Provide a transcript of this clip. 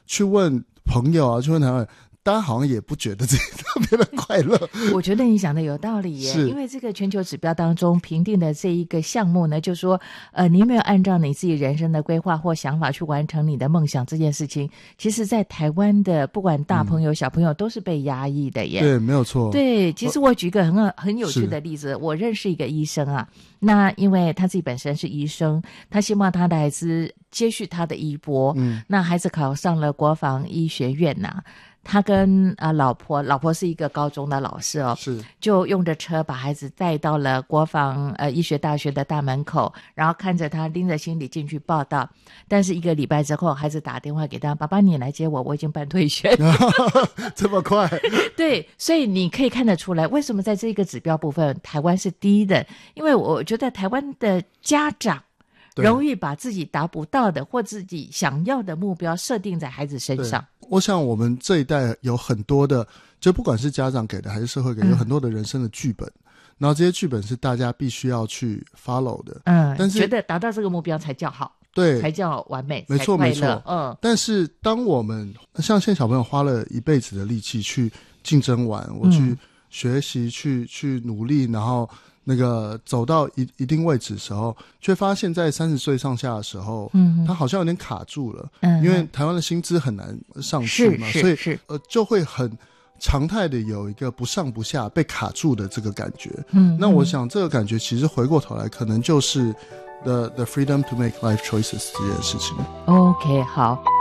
去问朋友啊，去问台湾人，大家好像也不觉得自己特别的快乐。 我觉得你讲的有道理耶，因为这个全球指标当中评定的这一个项目呢，就是说你有没有按照你自己人生的规划或想法去完成你的梦想这件事情，其实在台湾的不管大朋友小朋友都是被压抑的耶。 对，没有错。 对，其实我举一个很有趣的例子，我认识一个医生啊，那因为他自己本身是医生，他希望他的孩子接续他的衣钵，那孩子考上了国防医学院啊，他跟老婆是一个高中的老师哦， 是就用着车把孩子带到了国防医学大学的大门口，然后看着他拎着行李进去报到。但是1个礼拜之后，孩子打电话给他，爸爸你来接我，我已经办退学这么快。 对，所以你可以看得出来为什么在这个指标部分台湾是低的，因为我觉得台湾的家长容易把自己达不到的或自己想要的目标设定在孩子身上。 我想我们这一代有很多的，就不管是家长给的还是社会给的，有很多的人生的剧本，然后这些剧本是大家必须要去 follow 的。但是觉得达到这个目标才叫好， 对， 才叫完美， 没错没错。但是当我们像现在小朋友花了一辈子的力气去竞争完，我去学习，去努力，然后那个走到一定位置的时候，却发现在30岁上下的时候，他好像有点卡住了，因为台湾的薪资很难上去嘛，所以就会很常态的有一个不上不下被卡住的这个感觉。那我想这个感觉其实回过头来可能就是the freedom to make life choices 这件事情。 OK， 好。